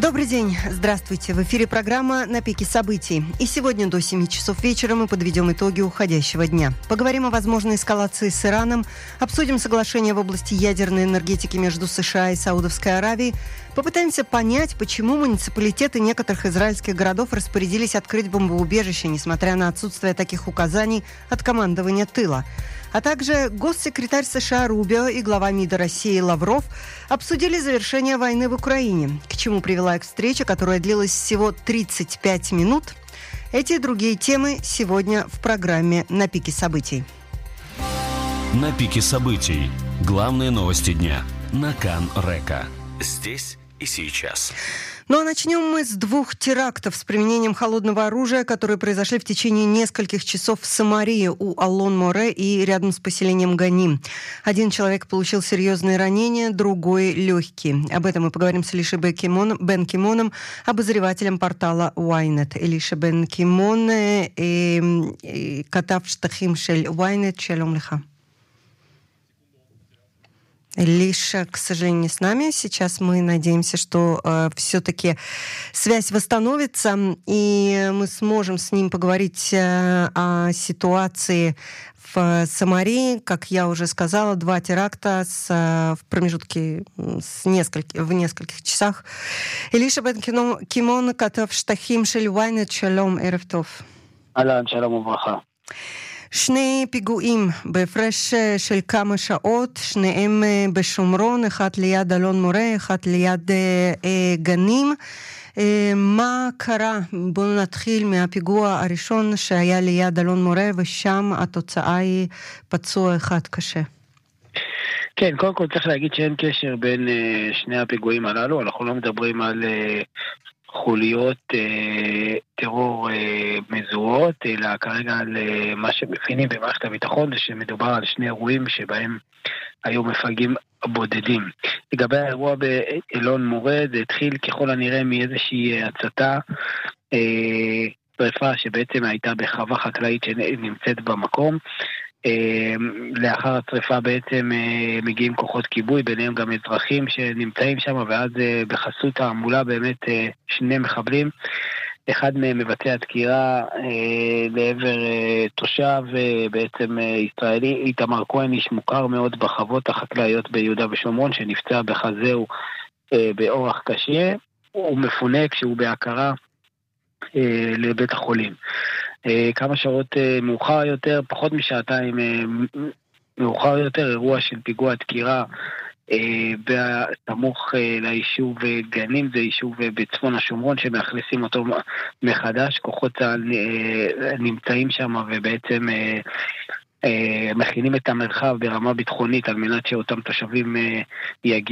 Добрый день, здравствуйте. В эфире программа «На пике событий». И сегодня до 7 часов вечера мы подведем итоги уходящего дня. Поговорим о возможной эскалации с Ираном, обсудим соглашение в области ядерной энергетики между США и Саудовской Аравией, попытаемся понять, почему муниципалитеты некоторых израильских городов распорядились открыть бомбоубежище, несмотря на отсутствие таких указаний от командования тыла. А также госсекретарь США Рубио и глава МИДа России Лавров обсудили завершение войны в Украине, к чему привела их встреча, которая длилась всего 35 минут. Эти и другие темы сегодня в программе «На пике событий». «На пике событий». Главные новости дня на Кан-Река. Здесь и сейчас. Ну а начнем мы с 2 терактов с применением холодного оружия, которые произошли в течение нескольких часов в Самарии у Алон-Море и рядом с поселением Ганим. Один человек получил серьезные ранения, другой легкие. Об этом мы поговорим с Элишей Бен Кимоном, обозревателем портала Ynet. Элиша Бен Кимон, катав штахим шель Ynet, шалом леха. Лиша, к сожалению, не с нами. Сейчас мы надеемся, что все-таки связь восстановится, и мы сможем с ним поговорить о ситуации в Самарии. Как я уже сказала, 2 теракта в промежутке в нескольких часах. Элиша Бен Кимон, катав штахим шель Ynet, шалом, ערב טוב. אהלן, שלום וברכה. 2 פיגועים בהפרש של כמה שעות, שניהם בשומרון, אחד ליד אלון מורה, אחד ליד גנים. מה קרה? בואו נתחיל מהפיגוע הראשון שהיה ליד אלון מורה, ושם התוצאה היא פצוע אחד קשה. כן, קודם כל צריך להגיד שאין קשר בין שני הפיגועים הללו, אנחנו לא מדברים על חוליות טרור מזוהות, אלא כרגע על מה שמבינים במערכת הביטחון, זה שמדובר על 2 אירועים שבהם היו מפגעים בודדים. לגבי האירוע באלון מורה, זה התחיל ככל הנראה מאיזושהי הצתה, שריפה שבעצם הייתה בחווה חקלאית שנמצאת במקום. לאחר השריפה בעצם מגיעים כוחות כיבוי, ביניהם גם אזרחים שנמצאים שם, ואז בחסות העמולה באמת 2 מחבלים, אחד מהם מבצע דקירה לעבר תושב בעצם ישראלי, איתמר כהן, איש מוכר מאוד בחוות החקלאיות ביהודה ושומרון, שנפצע בחזהו באורח קשה. הוא מפונה כשהוא בהכרה לבית החולים. כמה שעות מאוחר יותר, פחות משעתיים מאוחר יותר, אירוע של פיגוע דקירה בסמוך ליישוב גנים, זה יישוב בצפון השומרון שמאכלסים אותו מחדש. כוחות צה"ל נמצאים שם ובעצם מכינים את המרחב ברמה ביטחונית על מנת שאותם תושבים יגיעו